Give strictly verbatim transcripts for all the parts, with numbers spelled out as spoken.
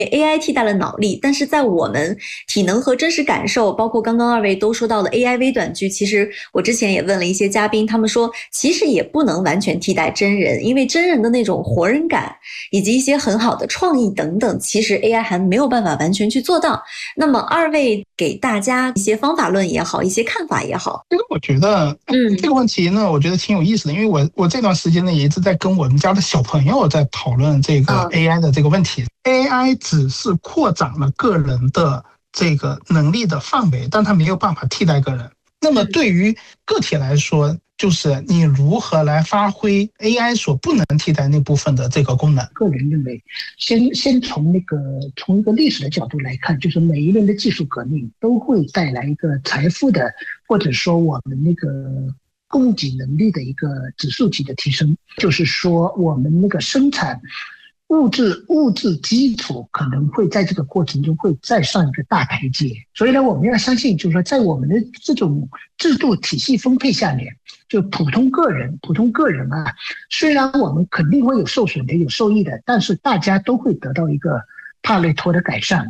A I 替代了脑力，但是在我们体能和真实感受，包括刚刚二位都说到的 A I 微短剧，其实我之前也问了一些嘉宾，他们说其实也不能完全替代真人，因为真人的那种活人感以及一些很好的创意等等，其实 A I 还没有办法完全去做到。那么二位给大家一些方法论也好，一些看法也好。 这个我觉得，嗯，这个问题呢，我觉得挺有意思的，因为我我这段时间呢也一直在跟我们家的小朋友在讨论这个 A I 的这个问题。A I 只是扩展了个人的这个能力的范围，但它没有办法替代个人。那么对于个体来说，就是你如何来发挥 A I 所不能替代那部分的这个功能。 个人认为，先先从那个从一个历史的角度来看，就是每一轮的技术革命都会带来一个财富的，或者说我们那个供给能力的一个指数级的提升。就是说，我们那个生产物质物质基础可能会在这个过程中会再上一个大台阶，所以呢，我们要相信，就是说，在我们的这种制度体系分配下面，就普通个人，普通个人啊，虽然我们肯定会有受损的，有受益的，但是大家都会得到一个帕累托的改善。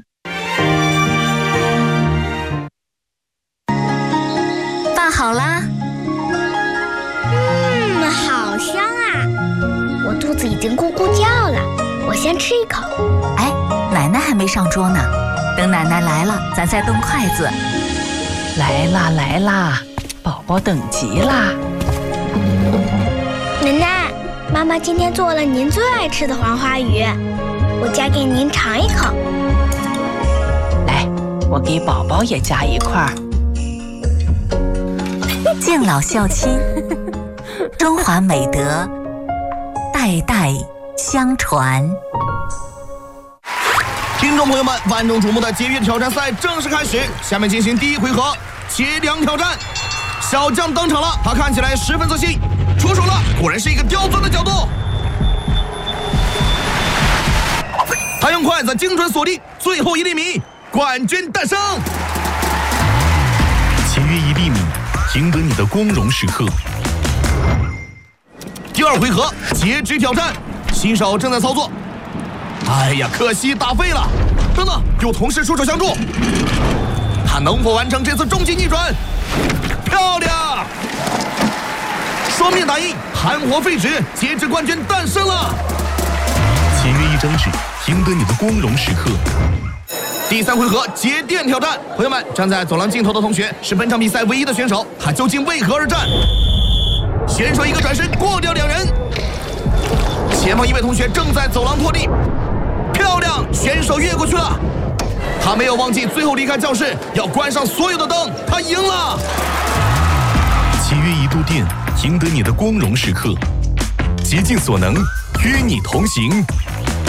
饭好啦， 嗯，好香啊！我肚子已经咕咕叫了。我先吃一口。 哎，奶奶还没上桌呢，等奶奶来了，咱再动筷子。 来啦来啦，宝宝等急啦。 奶奶，妈妈今天做了您最爱吃的黄花鱼，我夹给您尝一口。 来，我给宝宝也夹一块儿。 敬老孝亲，中华美德，代代相传。 听众朋友们，万众瞩目的节约挑战赛正式开始，下面进行第一回合切梁挑战。小将登场了，他看起来十分自信，出手了，果然是一个刁钻的角度。他用筷子精准锁定最后一厘米，冠军诞生。 节约一厘米，赢得你的光荣时刻。 第二回合截肢挑战，新手正在操作。哎呀，可惜打废了。等等，有同事出手相助，他能否完成这次终极逆转？漂亮！双面打印，含活废纸，截肢冠军诞生了。 节约一张纸，赢得你的光荣时刻。 第三回合节电挑战，朋友们，站在走廊尽头的同学是本场比赛唯一的选手，他究竟为何而战？选手一个转身过掉两人，前方一位同学正在走廊拖地，漂亮，选手越过去了，他没有忘记最后离开教室要关上所有的灯，他赢了。 节约一度电，赢得你的光荣时刻，竭尽所能，与你同行。